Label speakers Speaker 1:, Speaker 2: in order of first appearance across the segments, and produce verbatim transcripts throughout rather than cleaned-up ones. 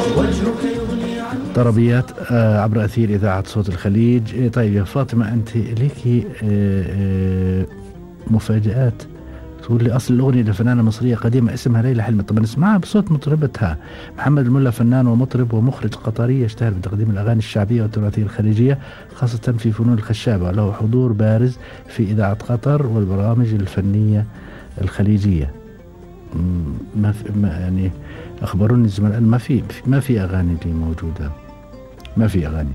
Speaker 1: طربيات آه، عبر أثير إذاعة صوت الخليج. إيه طيب يا فاطمة، أنت ليكي آه، آه، مفاجآت. تقول لي أصل الأغنية لفنانة مصرية قديمة اسمها ليلى حلمي. طب نسمعها بصوت مطربتها. محمد الملا فنان ومطرب ومخرج قطري يشتهر بتقديم الأغاني الشعبية والتراثية الخليجية خاصة في فنون الخشابة، له حضور بارز في إذاعة قطر والبرامج الفنية الخليجية. ما في ما يعني أخبروني الزملاء ما في ما في أغاني لي موجودة، ما في أغاني.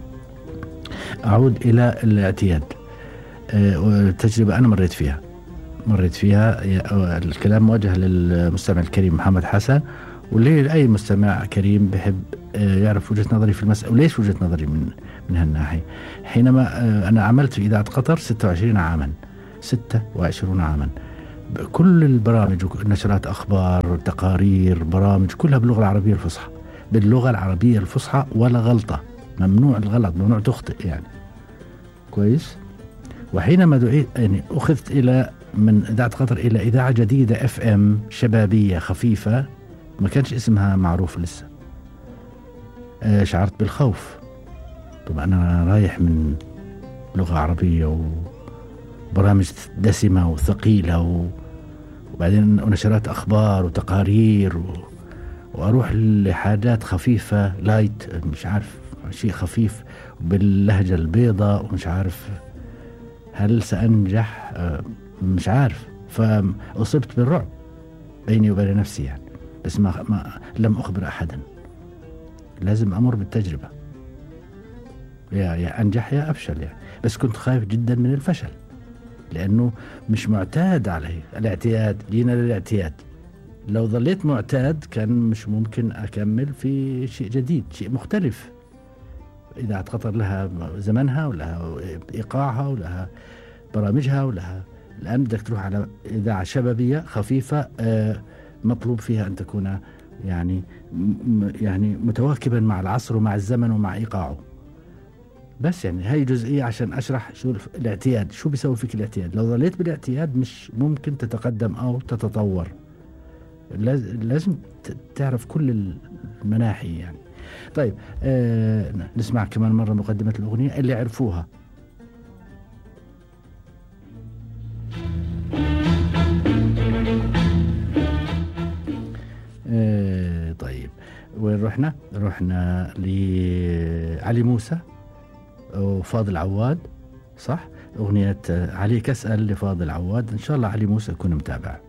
Speaker 1: أعود إلى الاعتياد. أه تجربة أنا مريت فيها مريت فيها الكلام موجه للمستمع الكريم محمد حسن، وليه لأي مستمع كريم بحب أه يعرف وجهة نظري في المسألة وليش وجهة نظري من من هالناحية. حينما أه أنا عملت في إذاعة قطر ستة وعشرين عاما ستة وعشرين عاما، كل البرامج ونشرات أخبار تقارير برامج كلها باللغة العربية الفصحى، باللغة العربية الفصحى ولا غلطة. ممنوع الغلط، ممنوع تخطئ يعني. كويس. وحينما دعيت يعني أخذت إلى من إذاعة قطر إلى إذاعة جديدة اف ام شبابية خفيفة ما كانش اسمها معروف لسه. آه شعرت بالخوف. طبعا أنا رايح من لغة عربية وبرامج دسمة وثقيلة و... وبعدين ونشرات أخبار وتقارير و... وأروح لحاجات خفيفة لايت، مش عارف شيء خفيف باللهجة البيضاء ومش عارف هل سأنجح، مش عارف. فأصبت بالرعب بيني وبين نفسي يعني، بس ما, ما لم أخبر أحدا. لازم أمر بالتجربة، يا, يا أنجح يا أفشل يعني. بس كنت خايف جدا من الفشل لأنه مش معتاد عليه. الاعتياد، جينا للاعتياد. لو ظليت معتاد كان مش ممكن أكمل في شيء جديد، شيء مختلف. إذاعة قطر لها زمنها ولها إيقاعها ولها برامجها ولها. الآن بدك تروح على إذاعة شبابية خفيفة، مطلوب فيها أن تكون يعني يعني متواكبا مع العصر ومع الزمن ومع إيقاعه. بس يعني هاي جزئية عشان أشرح شو الاعتياد، شو بيسوي فيك الاعتياد. لو ظليت بالاعتياد مش ممكن تتقدم أو تتطور. لازم تعرف كل المناحي يعني. طيب آه نسمع كمان مرة مقدمة الأغنية اللي عرفوها. آه طيب وين رحنا؟ رحنا لعلي موسى وفاضل عواد، صح؟ أغنية عليك أسأل لفاضل عواد. إن شاء الله علي موسى يكون متابع.